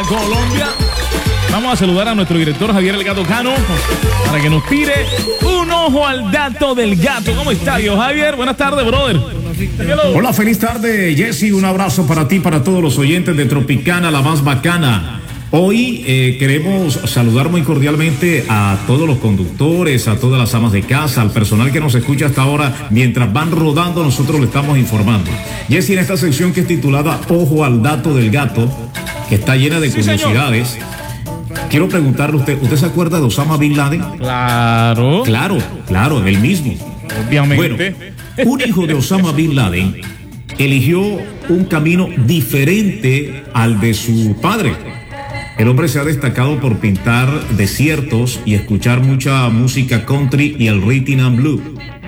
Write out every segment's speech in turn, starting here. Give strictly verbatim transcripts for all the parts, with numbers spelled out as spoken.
a Colombia. Vamos a saludar a nuestro director Javier El Gato Cano para que nos tire un ojo al dato del gato. ¿Cómo está, Dios Javier? Buenas tardes, brother. Hola, feliz tarde, Jesse. Un abrazo para ti, para todos los oyentes de Tropicana, la más bacana. Hoy eh, queremos saludar muy cordialmente a todos los conductores, a todas las amas de casa, al personal que nos escucha hasta ahora. Mientras van rodando, nosotros le estamos informando. Jesse, en esta sección que es titulada Ojo al dato del gato, que está llena de Sí, curiosidades, señor. Quiero preguntarle a usted, ¿usted se acuerda de Osama Bin Laden? Claro. Claro, claro, el mismo. Obviamente. Bueno, un hijo de Osama Bin Laden eligió un camino diferente al de su padre. El hombre se ha destacado por pintar desiertos y escuchar mucha música country y el rhythm and blues.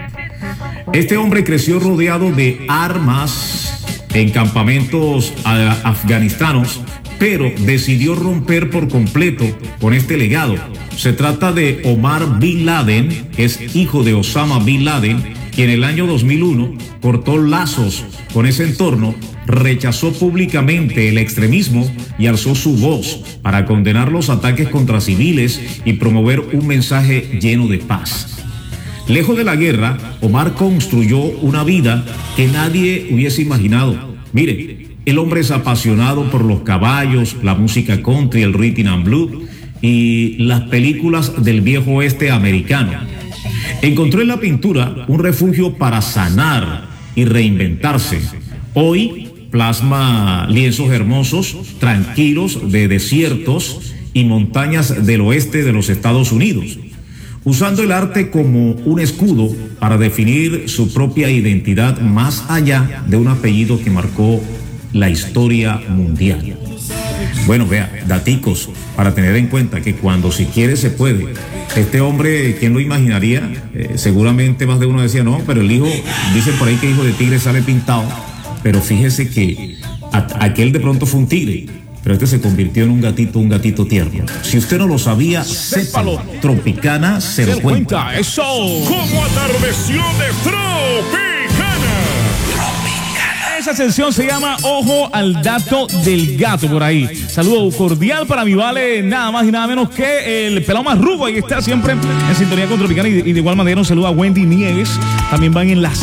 Este hombre creció rodeado de armas en campamentos uh, afganistanos, pero decidió romper por completo con este legado. Se trata de Omar Bin Laden, que es hijo de Osama Bin Laden, quien en el año dos mil uno cortó lazos con ese entorno, rechazó públicamente el extremismo y alzó su voz para condenar los ataques contra civiles y promover un mensaje lleno de paz. Lejos de la guerra, Omar construyó una vida que nadie hubiese imaginado. Mire, el hombre es apasionado por los caballos, la música country, el rhythm and blues y las películas del viejo oeste americano. Encontró en la pintura un refugio para sanar y reinventarse. Hoy plasma lienzos hermosos, tranquilos, de desiertos y montañas del oeste de los Estados Unidos, usando el arte como un escudo para definir su propia identidad más allá de un apellido que marcó la historia mundial. Bueno, vea, daticos para tener en cuenta que cuando se quiere se puede. Este hombre, ¿quién lo imaginaría? Eh, seguramente más de uno decía, no, pero el hijo, dicen por ahí que hijo de tigre sale pintado, pero fíjese que a, aquel de pronto fue un tigre, pero este se convirtió en un gatito, un gatito tierno. Si usted no lo sabía, sépalo. Tropicana se lo cuenta. Eso. Como atardeció de Tropicana. Esa sección se llama Ojo al dato del gato por ahí. Saludo cordial para mi vale, nada más y nada menos que el pelado más rugo. Ahí está siempre en sintonía con Tropicana. Y de, y de igual manera un saludo a Wendy Nieves. También van en la